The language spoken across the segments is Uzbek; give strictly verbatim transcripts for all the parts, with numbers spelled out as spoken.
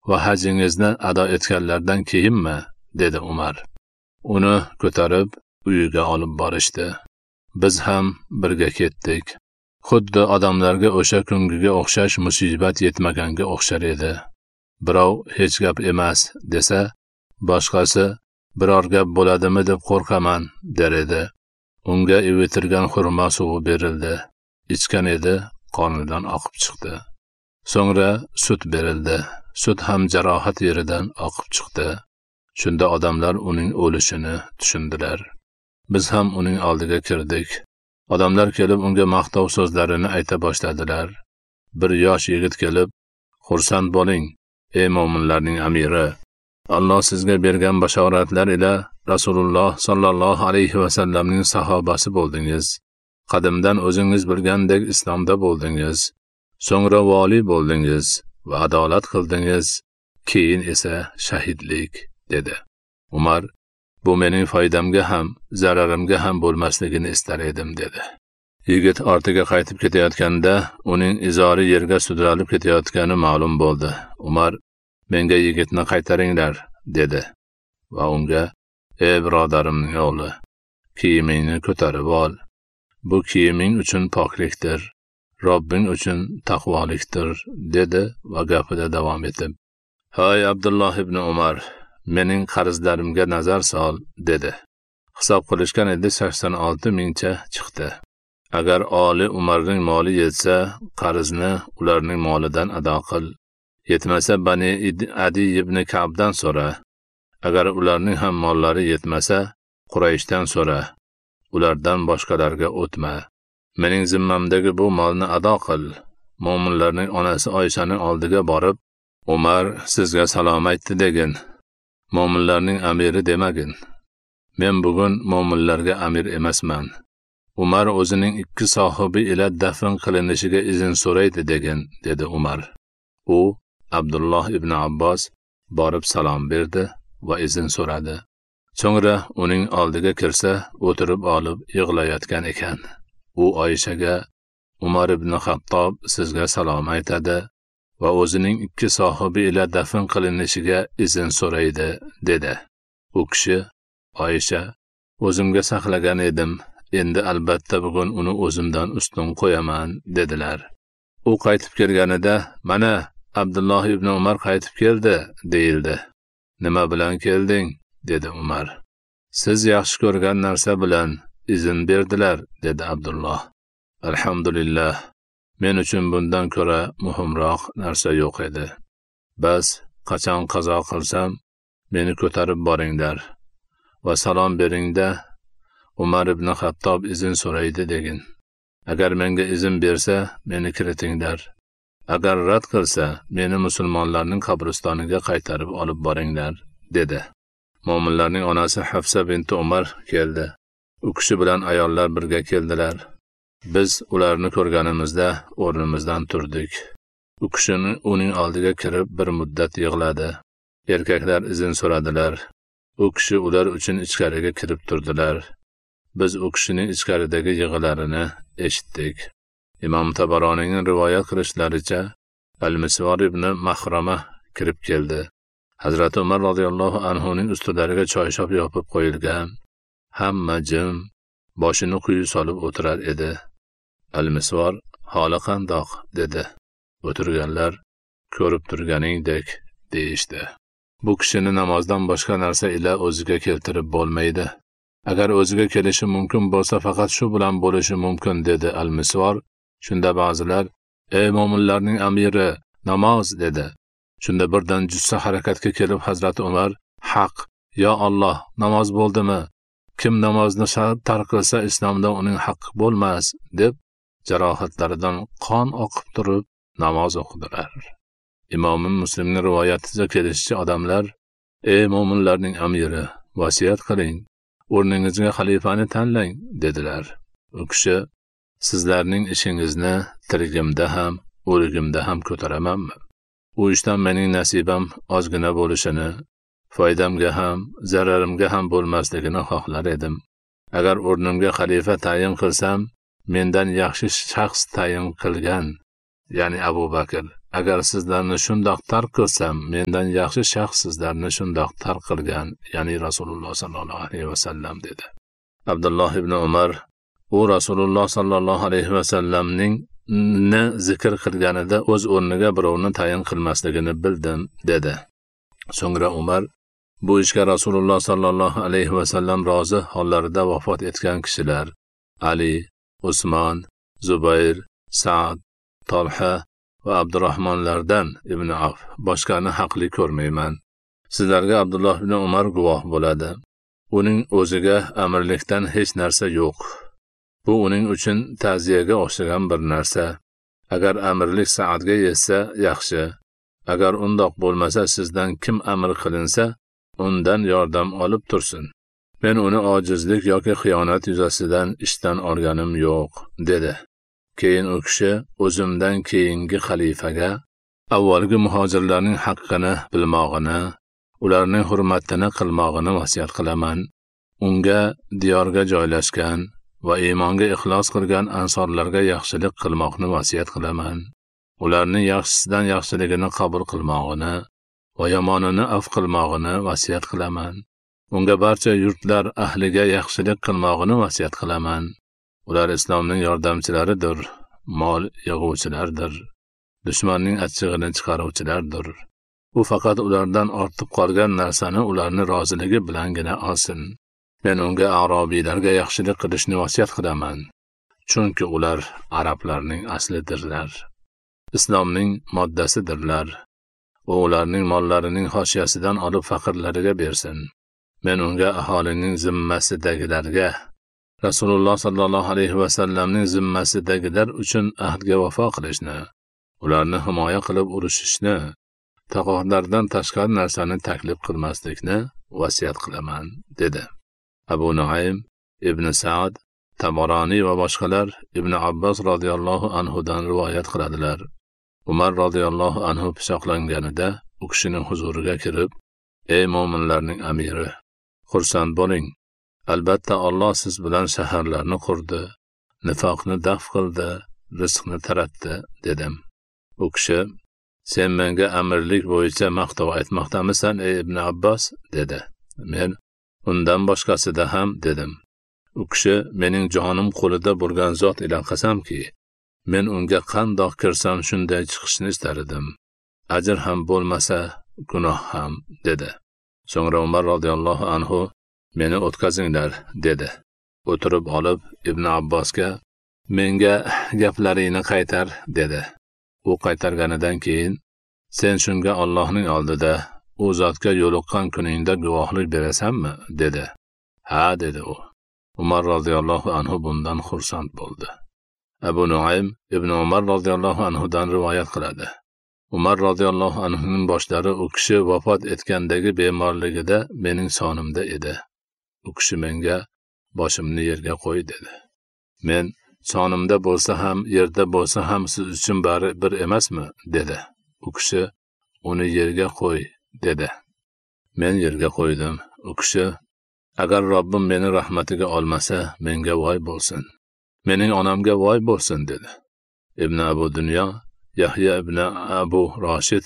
va hajingizni ado etganlardan keyinmi, dedi Umar. Uni ko'tarib uyiga olib borishdi. Biz ham birga ketdik. Xuddi odamlarga o'sha kungiga o'xshash musibat yetmaganga o'xshar edi. Birov hech gap emas desa, boshqasi biror gap bo'ladimi deb qo'rqaman der edi. Unga ivitirgan xurmo suvi berildi. Ichgan edi, qonidan oqib chiqdi. So'ngra sut berildi. Sut ham jarohat yeridan oqib chiqdi. Shunda odamlar uning o'lishini tushundilar. Biz ham uning oldiga kirdik. Odamlar kelib unga maqtov so'zlarini ayta boshladilar. Bir yosh yigit kelib, "Xursand bo'ling, ey mo'minlarning amiri. Alloh sizga bergan bashoratlar ila Rasululloh sallallohu alayhi va sallamning sahobasi bo'ldingiz. Qadimdan o'zingiz bilgandek islomda bo'ldingiz. So'ngra vali bo'ldingiz va adolat qildingiz. Keyin esa shahidlik", dedi. Umar, "Bu mening foydamga ham, zararimga ham bo'lmasligini istar edim", dedi. Yigit ortiga qaytib ketayotganda uning izori yerga sudralib ketayotgani ma'lum bo'ldi. Umar, "Menga yigitni qaytaringlar", dedi va unga, "Ey birodarimning o'g'li, kiyimingni ko'tarib ol. Bu kiyiming uchun poklikdir, Robbing uchun taqvolikdir", dedi va gapida davom etib, "Hay Abdulloh ibn Umar, mening qarzlarimga nazar sol", dedi. Hisob qilishgan edi sakson olti mingcha chiqdi. Agar oli Umarning moli yetsa, qarzni ularning molidan ado qil. Yetmasa Bani Adi ibn Ka'bdan so'ra. Agar ularning ham mollari yetmasa, Qurayshdan so'ra. Ulardan boshqalarga o'tma. Mening zimmamdagi bu molni ado qil. Mo'minlarning onasi Oyshaning oldiga borib, "Umar sizga salom aytdi" degin. Mo'minlarning amiri demagin. Men bugun mo'minlarga amir emasman. Umar o'zining ikki sohibi ila dafn qilinishiga izn so'raydi degin, dedi Umar. U Abdulloh ibn Abbos borib salom berdi va izn so'radi. So'ngra uning oldiga kirsa, o'tirib olib yig'layotgan ekan. U Oyshaga, "Umar ibn Xattob sizga salom aytadi va o'zining ikki sohibi ila dafn qilinishiga izn so'raydi", dedi. U kishi, "Oysha, o'zimga saqlagan edim. Endi albatta bugun uni o'zimdan ustun qo'yaman", dedilar. U qaytib kelganida, "Mana Abdulloh ibn Umar qaytib keldi", deyildi. "Nima bilan kelding?" dedi Umar. "Siz yaxshi ko'rgan narsa bilan izn berdilar", dedi Abdulloh. "Alhamdulillah, men uchun bundan ko'ra muhimroq narsa yo'q edi. Bas, qachon qazo qilsam, meni ko'tarib boringlar va salom beringda, Umar ibn Xattob izn so'raydi degin. Agar menga izn bersa, meni kiritinglar. Agar rad qilsa, meni musulmonlarning qabristoniga qaytarib olib boringlar", dedi. Mo'minlarning onasi Hafsa binti Umar keldi. U kishi bilan ayollar birga keldilar. Biz ularni ko'rganimizda o'rnimizdan turdik. U kishini uning oldiga kirib bir muddat yig'ladi. Erkaklar izn so'radilar. U kishi ular uchun ichkariga kirib turdilar. Biz u kishining ichkaridagi yig'larini eshitdik. Imom Tabaroniyning rivoyat qilishlaricha, Al-Misvar ibn Mahrama kirib keldi. Hazrat Umar radhiyallohu anhu ning ustilariga choyshob yopib qo'yilgan. Hamma jim, boshini quyi solib o'tirar edi. Al-Misvar, "Holi qandoq?" dedi. O'tirganlar, "Ko'rib turganingdek", deyishdi. Bu kishini namozdan boshqa narsa ila o'ziga keltirib bo'lmaydi. Agar o'ziga kelishi mumkin bo'lsa, faqat shu bilan bo'lishi mumkin, dedi Al-Misvar. Shunda ba'zilar, "Ey mo'minlarning amiri, namoz", dedi. Shunda birdan jussa harakatga kelib Hazrat Umar, "Haq, yo Alloh, namoz bo'ldimi? Kim namozni tark qilsa islomda uning haqqi bo'lmas", deb jarohatlaridan qon oqib turib namoz o'qidilar. Imom Muslimning rivoyatiga kelishicha odamlar, "Ey mo'minlarning amiri, vasiyat qiling, o'rningizga xalifani tanlang", dedilar. U kishi, "Sizlarning ishingizni tirigimda ham, o'ligimda ham ko'taramanmi? U ishdan mening nasibam ozgina bo'lishini, foydamga ham, zararimga ham bo'lmasligini xohlar edim. Agar o'rnimga xalifa tayin qilsam, mendan yaxshi shaxs tayin qilgan, ya'ni Abu Bakr agar sizlarni shundoq tark qilsam, mendan yaxshi shaxs sizlarni shundoq tark qilgan, ya'ni Rasululloh sallallohu alayhi vasallam dedi. Abdulloh ibn Umar u Rasululloh sallallohu alayhi vasallamning ni zikr qilganida o'z o'rniga birovni tayin qilmasligini bildim dedi. So'ngra Umar bu ishga Rasululloh sallallohu alayhi vasallam rozi hollarida vafot etgan kishilar Ali, Usmon, Zubayr, Sa'd, Talha va Abdurrahmonlardan ibn Avf boshqani haqli ko'rmayman. Sizlarga Abdulloh ibn Umar guvoh bo'ladi. Uning o'ziga amirlikdan hech narsa yo'q. Bu uning uchun ta'ziyaga o'xshagan bir narsa. Agar amirlik Sa'dga yetsa yaxshi. Agar undoq bo'lmasa sizdan kim amir qilinsa, undan yordam olib tursin. Men uni ojizlik yoki xiyonat yuzasidan ishdan olganim yo'q, dedi. Keyin u kishi o'zimdan keyingi xalifaga avvalgi muhojirlarning haqqini bilmog'ini, ularning hurmatini qilmog'ini vasiyat qilaman. Unga diyorga joylashgan va iymonga ixlos qilgan ansorlarga yaxshilik qilmoqni vasiyat qilaman. Ularning yaxshisidan yaxshiligini qabul qilmog'ini va yomonini af qilmog'ini vasiyat qilaman. Unga barcha yurtlar ahliga yaxshilik qilmog'ini vasiyat qilaman. Ular islomning yordamchilaridir, mol yig'uvchilardir, dushmanning achchig'ini chiqaruvchilardir. U faqat ulardan ortib qolgan narsani ularning roziligi bilangina olsin. Men unga arabiylarga yaxshilik qilishni vasiyat qilaman, chunki ular arablarning aslidirlar. Islomning moddasidirlar. Va ularning mollarining xoshiyasidan olib faqirlariga bersin. Men unga aholining zimmasidagilarga, Rasululloh sallallohu alayhi va sallamning zimmasidagilar uchun ahdga vafo qilishni, ularni himoya qilib urushishni, taqodardan tashqari narsani taklif qilmaslikni vasiyat qilaman, dedi. Abu Nuaym, Ibn Sa'd, Tabarani va boshqalar Ibn Abbos radhiyallohu anhudan rivoyat qiladilar. Umar radhiyallohu anhu pichoqlanganida u kishining huzuriga kirib, "Ey mo'minlarning amiri, xursand bo'ling. Albatta Alloh siz bilan shaharlarni qurdi, nifoqni daf qildi, rizqni taratdi", dedim. U kishi, "Sen menga amirlik bo'yicha maqtov aytmoqdamisan, ey Ibn Abbos?" dedi. Men, "Undan boshqasida ham", dedim. U kishi, "Mening jonim qo'lida bo'lgan zot ila qasamki, men unga qandoq kirsam shunday chiqishni istardim. Ajr ham bo'lmasa, gunoh ham", dedi. So'ngra Umar radhiyallohu anhu, "Meni o'tkazinglar", dedi. O'tirib olib Ibn Abbosga, "Menga gaplaringni qaytar", dedi. U qaytarganidan keyin, "Sen shunga Allohning oldida u zotga yo'liqqan kuningda guvohlik berasanmi?" dedi. "Ha", dedi u. Umar radhiyallohu anhu bundan xursand bo'ldi. Abu Nuaym Ibn Umar radhiyallohu anhudan rivoyat qiladi. Umar radhiyallohu anhuning boshlari u kishi vafot etgandagi bemorligida mening sonimda edi. U kishi menga boshimni yerga qo'y, dedi. Men, "Sonimda bo'lsa ham, yerda bo'lsa ham siz uchun bari bir emasmi?" dedi. U kishi, "Uni yerga qo'y", dedi. Men yerga qo'ydim. U kishi, "Agar Robbim meni rahmatiga olmasa, menga voy bo'lsin. Mening onamga voy bo'lsin", dedi. Ibn Abu Dunyo Yahya ibn Abu Rashid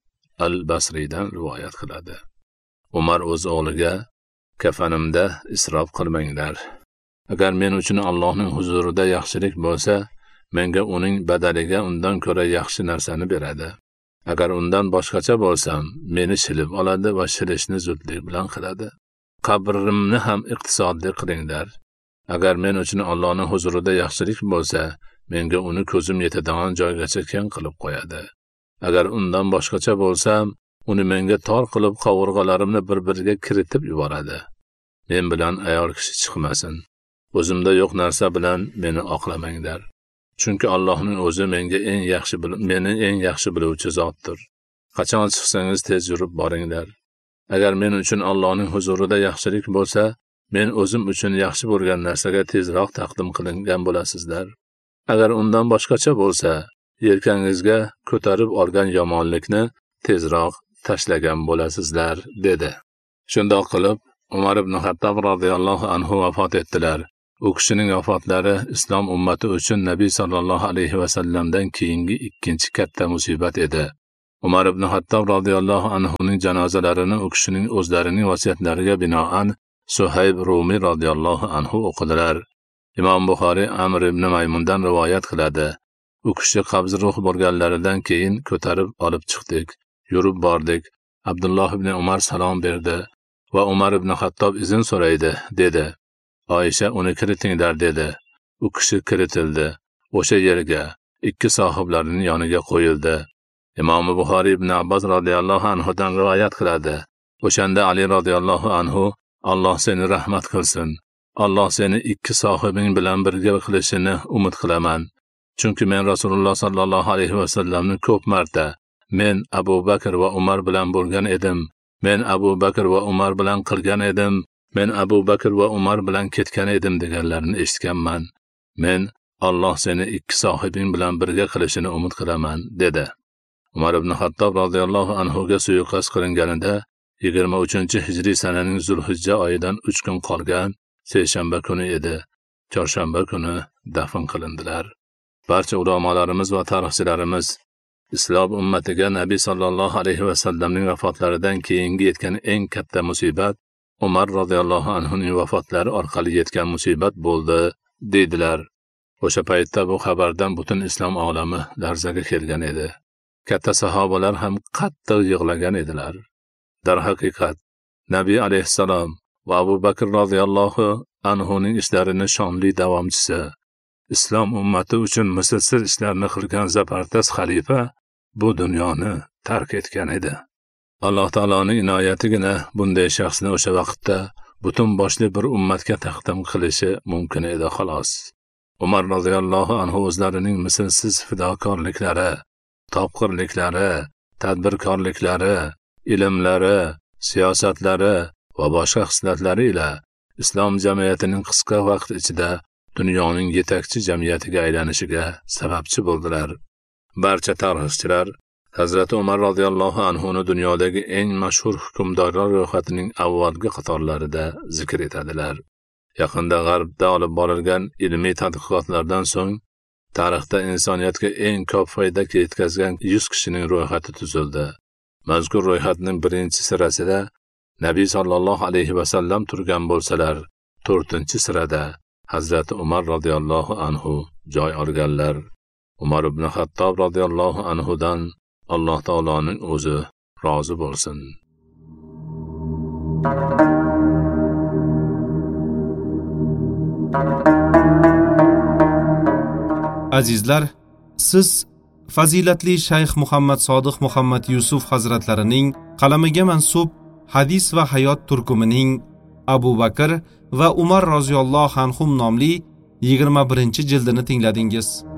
al-Basridan rivoyat qiladi. Umar o'z o'g'liga, "Kafanimda isrof qilmanglar. Agar men uchun Allohning huzurida yaxshilik bo'lsa, menga uning badaliga undan ko'ra yaxshi narsani beradi. Agar undan boshqacha bo'lsam, meni shilib oladi va shilishni zudlik bilan qiladi. Qabrimni ham iqtisodli qilinglar. Agar men uchun Allohning huzurida yaxshilik bo'lsa, menga uni ko'zim yetadigan joygacha keng qilib qo'yadi. Agar undan boshqacha bo'lsam, uni menga tor qilib qovurg'alarimni bir-biriga kiritib yuboradi. Men bilan ayol kishi chiqmasin. O'zimda yo'q narsa bilan meni oqlamanglar. Chunki Allohning o'zi menga eng yaxshi meni eng yaxshi biluvchi zotdir. Qachon chiqsangiz tez yurib boringlar. Agar men uchun Allohning huzurida yaxshilik bo'lsa, men o'zim uchun yaxshi bo'lgan narsaga tezroq taqdim qilingan bo'lasizlar. Agar undan boshqacha bo'lsa, yelkangizga ko'tarib olgan yomonlikni tezroq tashlagan bo'lasizlar, dedi. Shundoq qilib, Umar ibn Xattob radhiyallohu anhu vafot etdilar U kishining vafotlari islom ummati uchun Nabiy sallallohu alayhi va sallamdan keyingi ikkinchi katta musibat edi. Umar ibn Hattob radhiyallohu anhuning janozalarini u kishining o'zlarining vasiyatlariga binoan Suhayb Rumi radhiyallohu anhu o'qidilar. Imom Buxoriy Amr ibn Maymundan rivoyat qiladi. U kishi qabz ruh bo'lganlaridan keyin ko'tarib olib chiqdik. Yurib bordik. Abdulloh ibn Umar salom berdi va Umar ibn Hattob izn so'raydi, dedi. Oysha uni kiritinglar dedi. U kishi kiritildi. O'sha yerga ikki sohiblarining yoniga qo'yildi. Imom Buxoriy ibn Abbos radhiyallohu anhudan rivoyat qiladi. O'shanda Ali radhiyallohu anhu Alloh seni rahmat qilsin. Alloh seni ikki sohibing bilan birga qilishini umid qilaman. Chunki men Rasululloh sallallohu alayhi va sallamni ko'p marta men Abu Bakr va Umar bilan bo'lgan edim. Men Abu Bakr va Umar bilan qilgan edim. Men Abu Bakr va Umar bilan ketgan edim deganlarini eshitganman. Men Alloh seni ikki sohibing bilan birga qilishini umid qilaman, dedi. Umar ibn Hattob radhiyallohu anhu ga suiqasd qilinganida yigirma uchinchi hijriy sananing Zulhijja oyidan uch kun qolgan seshanba kuni edi. Chorshanba kuni dafn qilindilar. Barcha ulamolarimiz va tarixchilarimiz islom ummatiga Nabiy sallallohu alayhi va sallamning vafotlaridan keyingi yetgan eng katta musibat Umar radhiyallohu anhuning vafotlari orqali yetgan musibat bo'ldi, dedilar. O'sha paytda bu xabardan butun islom olami larzaga kelgan edi. Katta sahobalar ham qattiq yig'lagan edilar. Darhaqiqat, Nabiy alayhissalom va Abu Bakr radhiyallohu anhuning ishlarini shonli davomchisi, islom ummati uchun mislsiz ishlarni qilgan zabardas xalifa bu dunyoni tark etgan edi. Alloh taoloning inoyatigina bunday shaxsni o'sha vaqtda butun boshli bir ummatga taqdim qilishi mumkin edi xolos. Umar radhiyallohu anhu o'zlarining mislsiz fidokorliklari, topqirliklari, tadbirkorliklari, ilmlari, siyosatlari va boshqa xislatlari ila islom jamiyatining qisqa vaqt ichida dunyoning yetakchi jamiyatiga aylanishiga sababchi bo'ldilar. Barcha tarixchilar Hazrat Umar radhiyallohu anhuni dunyodagi eng mashhur hukmdorlar ro'yxatining avvalgi qatorlarida zikr etadilar. Yaqinda G'arbda olib borilgan ilmiy tadqiqotlardan so'ng tarixda insoniyatga eng ko'p foyda yetkazgan yuz kishining ro'yxati tuzildi. Mazkur ro'yxatning birinchi sirasida Nabiy sallallohu alayhi va sallam turgan bo'lsalar, to'rtinchi sirada Hazrat Umar radhiyallohu anhu joy olganlar. Umar ibn Hattob radhiyallohu anhudan Alloh taoloning o'zi rozi bo'lsin. Azizlar, siz fazilatli Shayx Muhammad Sodiq Muhammad Yusuf hazratlarining qalamiga mansub hadis va hayot turkumining Abu Bakr va Umar roziyallohu anhum nomli yigirma birinchi jildini tingladingiz.